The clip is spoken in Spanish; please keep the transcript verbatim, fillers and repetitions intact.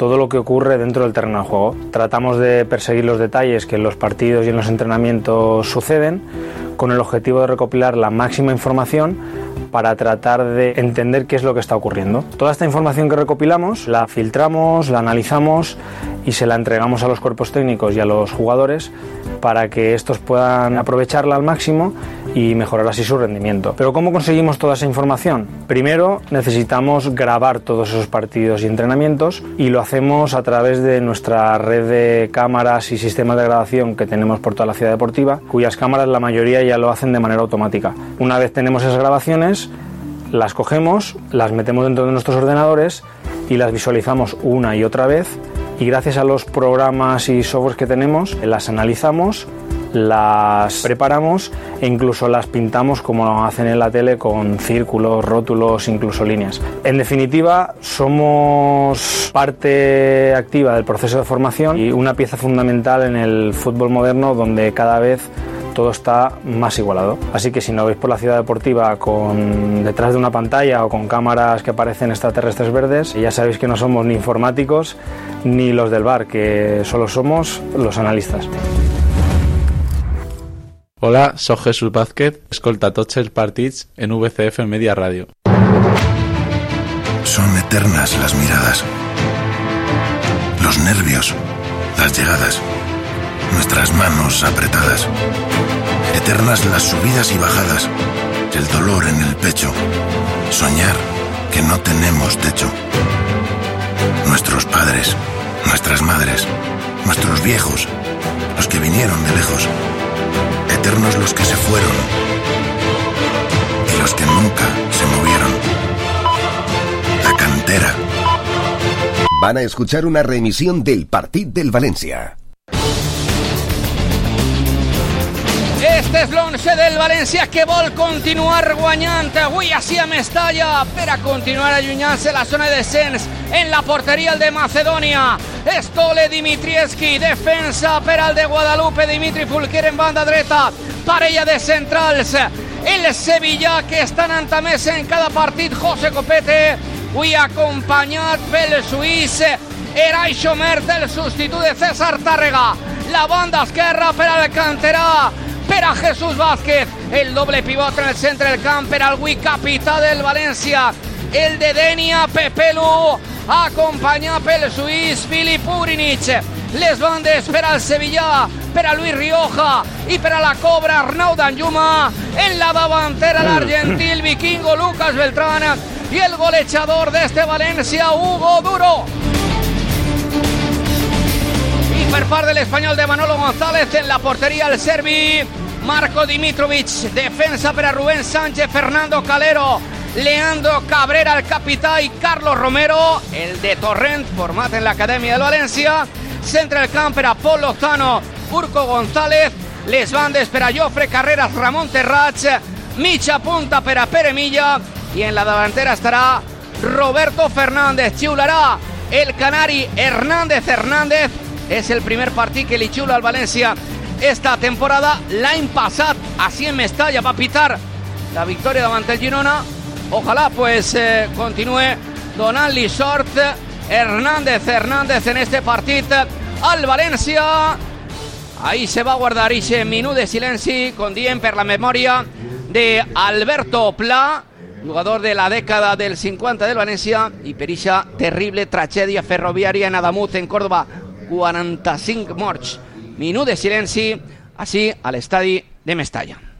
todo lo que ocurre dentro del terreno de juego. Tratamos de perseguir los detalles que en los partidos y en los entrenamientos suceden, con el objetivo de recopilar la máxima información para tratar de entender qué es lo que está ocurriendo. Toda esta información que recopilamos la filtramos, la analizamos y se la entregamos a los cuerpos técnicos y a los jugadores para que estos puedan aprovecharla al máximo y mejorar así su rendimiento. Pero ¿cómo conseguimos toda esa información? Primero necesitamos grabar todos esos partidos y entrenamientos y lo hacemos a través de nuestra red de cámaras y sistemas de grabación que tenemos por toda la ciudad deportiva, cuyas cámaras la mayoría ya lo hacen de manera automática. Una vez tenemos esas grabaciones, las cogemos, las metemos dentro de nuestros ordenadores y las visualizamos una y otra vez, y gracias a los programas y softwares que tenemos las analizamos, las preparamos e incluso las pintamos como hacen en la tele con círculos, rótulos, incluso líneas. En definitiva, somos parte activa del proceso de formación y una pieza fundamental en el fútbol moderno, donde cada vez todo está más igualado. Así que si no veis por la ciudad deportiva con detrás de una pantalla o con cámaras que parecen extraterrestres verdes, ya sabéis que no somos ni informáticos ni los del V A R, que solo somos los analistas. Hola, soy Jesús Vázquez, escolta tots els partits en V C F Media Radio. Son eternas las miradas, los nervios, las llegadas, nuestras manos apretadas, eternas las subidas y bajadas, el dolor en el pecho, soñar que no tenemos techo. Nuestros padres, nuestras madres, nuestros viejos, los que vinieron de lejos, eternos los que se fueron y los que nunca se movieron. La cantera. Van a escuchar una reemisión del Partit del València. Este és l'onze del València que vol continuar guanyant avui així a Mestalla per a continuar allunyant-se la zona de descens. En la porteria el de Macedònia, Stole Dimitrievski, defensa per al de Guadalupe, Dimitri Fulquer en banda dreta, parella de centrals, el Sevilla que està anant a més en cada partit, José Copete, avui acompanyat pel suís Eray Xomert, el substitut de César Tàrrega, la banda esquerra per al canterà, per a Jesús Vázquez, el doble pivot en el centre del camp per al avui capità del València, el de Denia Pepelu, acompanyat pel suís Filip Urinic, les bandes per al Sevilla, per a Luis Rioja i per a la Cobra Arnau Danjuma, en la davantera l'argentí el vikingo Lucas Beltrán i el golejador d'este València Hugo Duro. I per part de l'espanyol de Manolo González en la porteria el serbi Marco Dimitrovic, defensa per a Rubén Sánchez, Fernando Calero, Leandro Cabrera, el capità, i Carlos Romero, el de Torrent, format en l'acadèmia del València, centre del camp per a Pol Lozano, Urco González, les bandes per a Jofre Carreras, Ramon Terrats, mitja punta per a Pere Milla, i en la davantera estarà Roberto Fernández. Xiularà el canari Hernández Hernández, és el primer partit que li xiula al València esta temporada. L'any passat, així en Mestalla, va pitar la victòria davant el Girona. Ojalá pues eh, continúe donant-li sort Hernández Hernández en este partit al València. Ahí se va a guardar ese minut de silenci, com diem, per la memòria de Alberto Pla, jugador de la dècada del cinquanta del València, i per aquesta terrible tragèdia ferroviària en Adamuz, en Córdoba, quaranta-cinc morts. Minut de silenci, així a l'estadi de Mestalla.